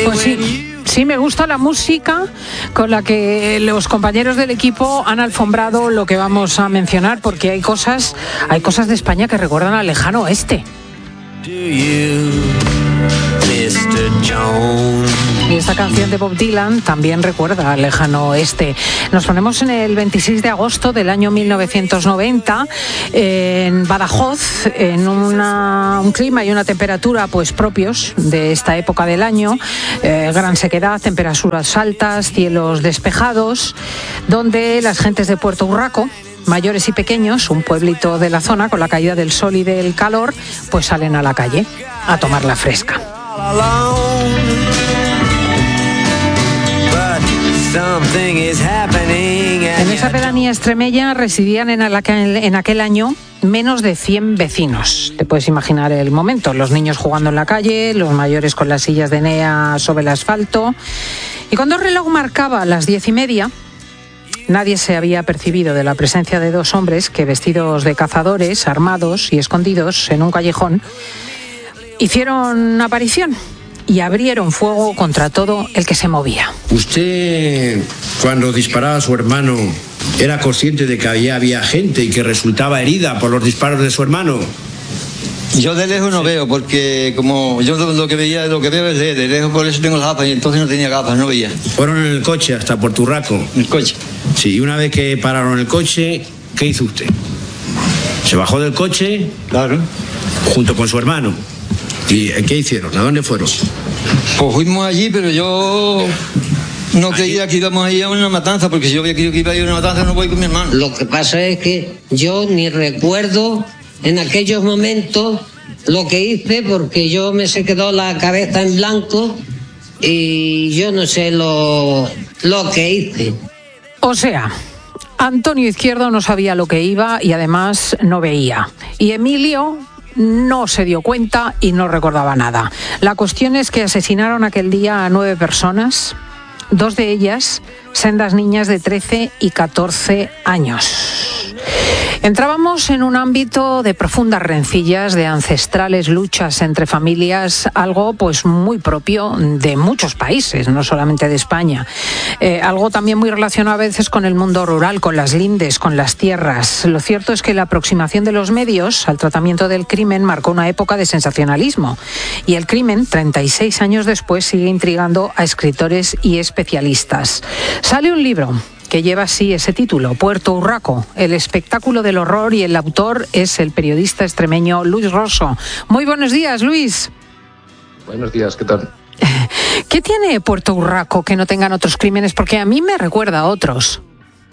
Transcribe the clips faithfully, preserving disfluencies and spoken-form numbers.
Pues sí. Sí, me gusta la música con la que los compañeros del equipo han alfombrado lo que vamos a mencionar, porque hay cosas, hay cosas de España que recuerdan al lejano oeste. Y esta canción de Bob Dylan también recuerda al lejano oeste. Nos ponemos en el veintiséis de agosto del año mil novecientos noventa en Badajoz, en una, un clima y una temperatura pues propios de esta época del año, eh, gran sequedad, temperaturas altas, cielos despejados, donde las gentes de Puerto Urraco, mayores y pequeños, un pueblito de la zona, con la caída del sol y del calor, pues salen a la calle a tomar la fresca. En esa pedanía extremeña residían en aquel, en aquel año menos de cien vecinos. Te puedes imaginar el momento, los niños jugando en la calle, los mayores con las sillas de enea sobre el asfalto. Y cuando el reloj marcaba las diez y media, nadie se había percibido de la presencia de dos hombres que, vestidos de cazadores, armados y escondidos en un callejón, hicieron aparición y abrieron fuego contra todo el que se movía. ¿Usted, cuando disparaba a su hermano, era consciente de que había, había gente y que resultaba herida por los disparos de su hermano? Yo de lejos no veo, porque como yo lo que veía, lo que veo es de, de lejos, por eso tengo las gafas, y entonces no tenía gafas, no veía. Fueron en el coche hasta Puerto Urraco. En el coche. Sí, y una vez que pararon el coche, ¿qué hizo usted? ¿Se bajó del coche? Claro. Junto con su hermano. ¿Y qué hicieron? ¿A dónde fueron? Pues fuimos allí, pero yo no creía que íbamos a ir a una matanza, porque si yo había creído que iba a ir a una matanza, no voy con mi hermano. Lo que pasa es que yo ni recuerdo en aquellos momentos lo que hice, porque yo me se quedó la cabeza en blanco y yo no sé lo, lo que hice. O sea, Antonio Izquierdo no sabía lo que iba y además no veía. Y Emilio no se dio cuenta y no recordaba nada. La cuestión es que asesinaron aquel día a nueve personas, dos de ellas sendas niñas de trece y catorce años. Entrábamos en un ámbito de profundas rencillas, de ancestrales luchas entre familias, algo pues muy propio de muchos países, no solamente de España. Eh, algo también muy relacionado a veces con el mundo rural, con las lindes, con las tierras. Lo cierto es que la aproximación de los medios al tratamiento del crimen marcó una época de sensacionalismo. Y el crimen, treinta y seis años después, sigue intrigando a escritores y especialistas. Sale un libro que lleva así ese título, Puerto Urraco, el espectáculo del horror, y el autor es el periodista extremeño Luis Rosso. Muy buenos días, Luis. Buenos días, ¿qué tal? ¿Qué tiene Puerto Urraco que no tengan otros crímenes? Porque a mí me recuerda a otros.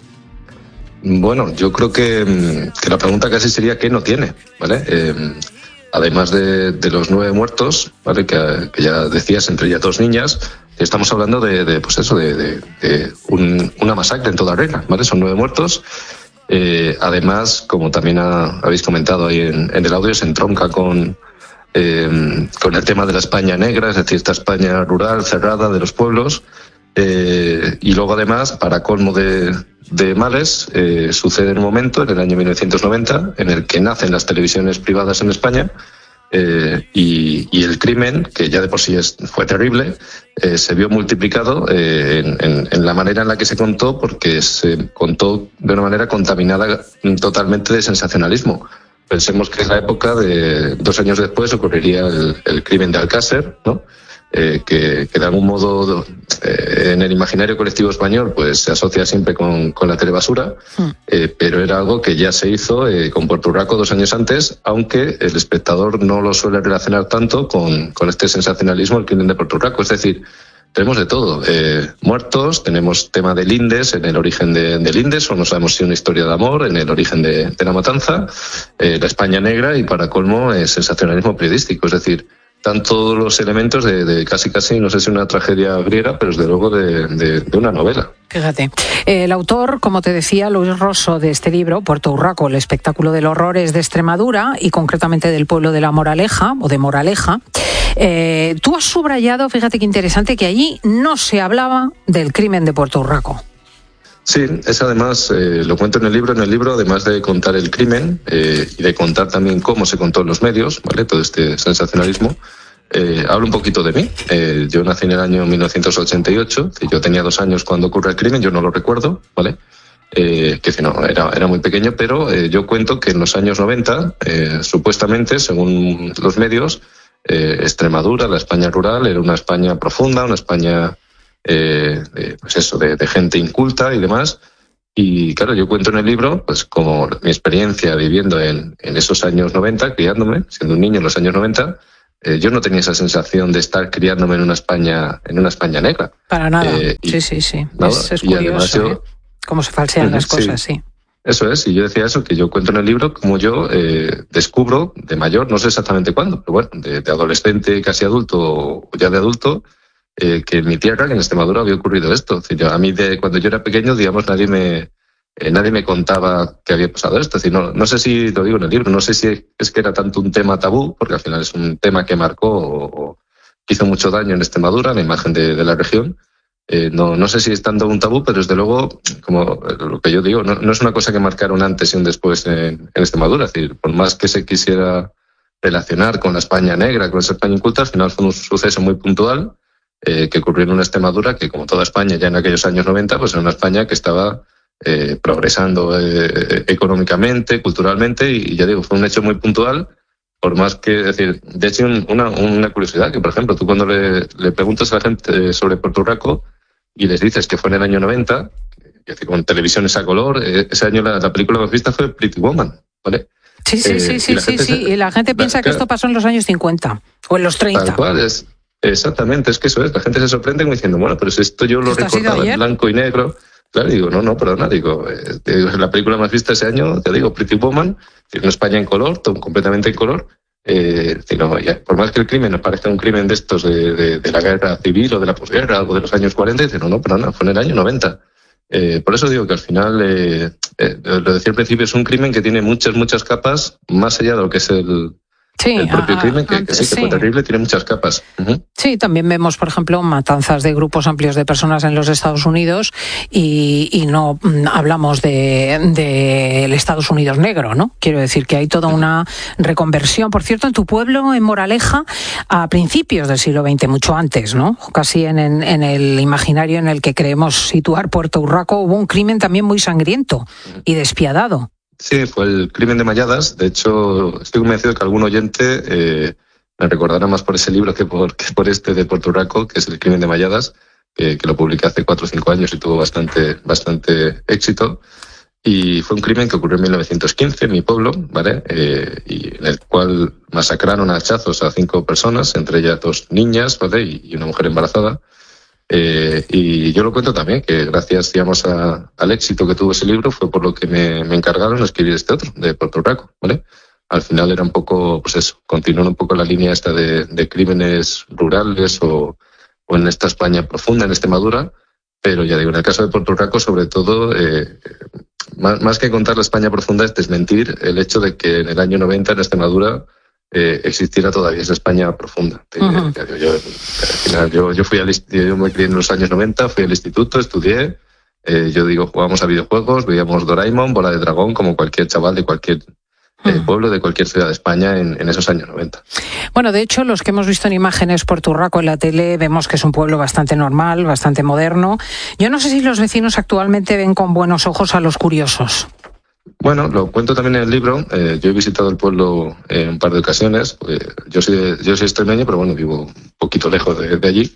Bueno, yo creo que, que la pregunta casi sería ¿qué no tiene? ¿Vale? Eh, además de, de los nueve muertos, ¿vale? que, que ya decías, entre ellas dos niñas, estamos hablando de, de pues eso, de, de, de un, una masacre en toda regla, ¿vale? Son nueve muertos. Eh, además, como también ha, habéis comentado ahí en, en el audio, se entronca con, eh, con el tema de la España negra, es decir, esta España rural, cerrada, de los pueblos. Eh, y luego, además, para colmo de, de males, eh, sucede un momento, en el año mil novecientos noventa, en el que nacen las televisiones privadas en España. Eh, y, y el crimen, que ya de por sí es, fue terrible, eh, se vio multiplicado eh, en, en, en la manera en la que se contó, porque se contó de una manera contaminada totalmente de sensacionalismo. Pensemos que en la época de dos años después ocurriría el, el crimen de Alcácer, ¿no? Eh, que, que de algún modo eh, en el imaginario colectivo español pues se asocia siempre con, con la telebasura, mm. eh, pero era algo que ya se hizo eh, con Puerto Urraco dos años antes, aunque el espectador no lo suele relacionar tanto con, con este sensacionalismo, el crimen de Puerto Urraco. Es decir, tenemos de todo, eh, muertos, tenemos tema de lindes, en el origen de, de lindes, o no sabemos si una historia de amor, en el origen de, de la matanza, eh, la España negra y, para colmo, eh, sensacionalismo periodístico. Es decir, están todos los elementos de, de casi casi, no sé si una tragedia griega, pero desde luego de, de, de una novela. Fíjate, el autor, como te decía, Luis Rosso, de este libro, Puerto Urraco, el espectáculo del horror, es de Extremadura y concretamente del pueblo de La Moraleja, o de Moraleja. Eh, tú has subrayado, fíjate qué interesante, que allí no se hablaba del crimen de Puerto Urraco. Sí, es además, eh, lo cuento en el libro, en el libro, además de contar el crimen eh, y de contar también cómo se contó en los medios, ¿vale? Todo este sensacionalismo, eh, hablo un poquito de mí. Eh, yo nací en el año mil novecientos ochenta y ocho, yo tenía dos años cuando ocurre el crimen, yo no lo recuerdo, ¿vale? Eh, que si no, era, era muy pequeño, pero eh, yo cuento que en los años noventa, eh, supuestamente, según los medios, eh, Extremadura, la España rural, era una España profunda, una España, eh, eh, pues eso, de, de gente inculta y demás. Y claro, yo cuento en el libro, pues como mi experiencia viviendo en, en esos años noventa, criándome, siendo un niño en los años noventa, eh, yo no tenía esa sensación de estar criándome en una España, en una España negra. Para nada. Eh, y, sí, sí, sí. Nada, es, es y además curioso, yo, ¿eh? Cómo se falsean las cosas, sí. sí. Eso es, y yo decía eso, que yo cuento en el libro como yo eh, descubro de mayor, no sé exactamente cuándo, pero bueno, de, de adolescente, casi adulto, o ya de adulto, eh, que en mi tierra, que en Extremadura, había ocurrido esto. Es decir, yo, a mí, de cuando yo era pequeño, digamos, nadie me eh, nadie me contaba que había pasado esto. Es decir, no, no sé si, lo digo en el libro, no sé si es que era tanto un tema tabú, porque al final es un tema que marcó o, o hizo mucho daño en Extremadura, la imagen de, de la región. Eh, no, no sé si es tanto un tabú, pero desde luego, como lo que yo digo, no, no es una cosa que marcara un antes y un después en, en Extremadura. Es decir, por más que se quisiera relacionar con la España negra, con esa España inculta, al final fue un suceso muy puntual eh, que ocurrió en una Extremadura que, como toda España ya en aquellos años noventa, pues era una España que estaba eh, progresando eh, económicamente, culturalmente, y, y ya digo, fue un hecho muy puntual. Por más que, es decir, de hecho, una, una curiosidad, que por ejemplo, tú cuando le, le preguntas a la gente sobre Puerto Rico y les dices que fue en el año noventa, que, que con televisiones a color, ese año la, la película más vista fue Pretty Woman, ¿vale? Sí, sí, eh, sí, sí, sí, sí, se, y la gente piensa la, que esto pasó en los años cincuenta o en los treinta. Tal cual, es, exactamente, es que eso es, la gente se sorprende como diciendo, bueno, pero si esto yo lo recordaba en blanco y negro. Claro, digo, no, no, perdona, digo, eh, la película más vista ese año, te digo, Pretty Woman, en España en color, todo completamente en color. Eh, digo, ya, por más que el crimen nos parezca un crimen de estos de, de, de la guerra civil o de la posguerra, algo de los años cuarenta, dice, no, no, perdona, fue en el año noventa. Eh, por eso digo que al final, eh, eh, lo decía al principio, es un crimen que tiene muchas, muchas capas, más allá de lo que es el... Sí, el propio a, crimen, que, antes, que sí, que fue sí. terrible, tiene muchas capas. Uh-huh. Sí, también vemos, por ejemplo, matanzas de grupos amplios de personas en los Estados Unidos y, y no hablamos de, de el Estados Unidos negro, ¿no? Quiero decir que hay toda una reconversión. Por cierto, en tu pueblo, en Moraleja, a principios del siglo veinte, mucho antes, ¿no? Casi en, en, en el imaginario en el que creemos situar Puerto Urraco, hubo un crimen también muy sangriento y despiadado. Sí, fue el crimen de Malladas. De hecho, estoy convencido de que algún oyente eh, me recordará más por ese libro que por, que por este de Puerto Urraco, que es el crimen de Malladas, que, que lo publiqué hace cuatro o cinco años y tuvo bastante, bastante éxito. Y fue un crimen que ocurrió en mil novecientos quince en mi pueblo, ¿vale? Eh, y en el cual masacraron a hachazos a cinco personas, entre ellas dos niñas, ¿vale? Y, y una mujer embarazada. Eh, y yo lo cuento también, que gracias, digamos, a, al éxito que tuvo ese libro fue por lo que me, me encargaron de escribir este otro, de Puerto Rico, ¿vale? Al final era un poco, pues eso, continuar un poco la línea esta de, de crímenes rurales o, o en esta España profunda, en Extremadura, pero ya digo, en el caso de Puerto Rico, sobre todo, eh, más, más que contar la España profunda es desmentir el hecho de que en el año noventa en Extremadura Eh, existiera todavía esa España profunda. Uh-huh. yo, yo, al final, yo, yo fui al yo me crié en los años noventa, fui al instituto, estudié, eh, yo digo, jugábamos a videojuegos, veíamos Doraemon, Bola de Dragón, como cualquier chaval de cualquier eh, pueblo, de cualquier ciudad de España en, en esos años noventa. Bueno, de hecho, los que hemos visto en imágenes Puerto Urraco en la tele, vemos que es un pueblo bastante normal, bastante moderno. Yo no sé si los vecinos actualmente ven con buenos ojos a los curiosos. Bueno, lo cuento también en el libro. Eh, yo he visitado el pueblo en un par de ocasiones. Porque yo soy yo soy extremeño, pero bueno, vivo un poquito lejos de, de allí.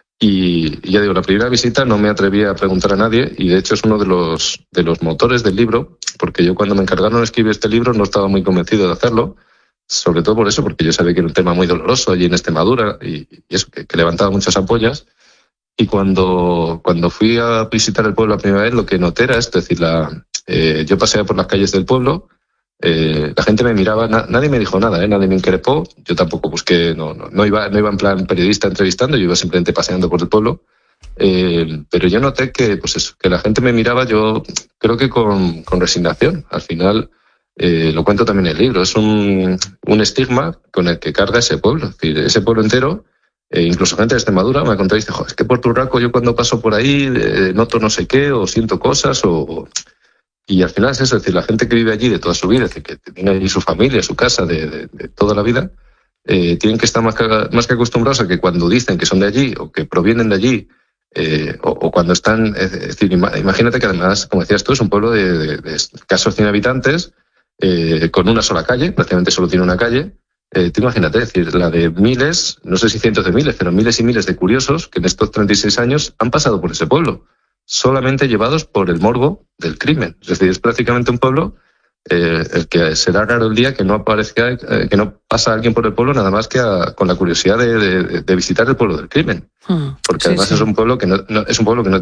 Y, y ya digo, la primera visita no me atreví a preguntar a nadie y de hecho es uno de los de los motores del libro, porque yo cuando me encargaron de escribir este libro no estaba muy convencido de hacerlo, sobre todo por eso, porque yo sabía que era un tema muy doloroso allí en Extremadura y, y eso, que, que levantaba muchas ampollas. Y cuando, cuando fui a visitar el pueblo la primera vez, lo que noté era esto, es decir, la, eh, yo paseaba por las calles del pueblo, eh, la gente me miraba, na, nadie me dijo nada, ¿eh? Nadie me increpó, yo tampoco busqué, no, no, no, iba, no iba en plan periodista entrevistando, yo iba simplemente paseando por el pueblo, eh, pero yo noté que, pues eso, que la gente me miraba, yo creo que con, con resignación, al final, eh, lo cuento también en el libro, es un, un estigma con el que carga ese pueblo, es decir, ese pueblo entero. Eh, incluso gente de Extremadura me ha contado y dice, joder, es que Puerto Urraco yo cuando paso por ahí eh, noto no sé qué o siento cosas o... Y al final es eso, es decir, la gente que vive allí de toda su vida, es decir, que tiene allí su familia, su casa de, de, de toda la vida, eh, tienen que estar más que, más que acostumbrados a que cuando dicen que son de allí o que provienen de allí, eh, o, o cuando están, es decir, imagínate que además, como decías tú, es un pueblo de, de, de escasos cien habitantes, eh, con una sola calle, prácticamente solo tiene una calle. Eh, tú imagínate, es decir, la de miles, no sé si cientos de miles, pero miles y miles de curiosos que en estos treinta y seis años han pasado por ese pueblo, solamente llevados por el morbo del crimen. Es decir, es prácticamente un pueblo eh, el que será raro el día que no aparezca, eh, que no pasa alguien por el pueblo nada más que a, con la curiosidad de, de, de visitar el pueblo del crimen. Hmm, porque sí, además sí. es un pueblo que no, no es un pueblo que no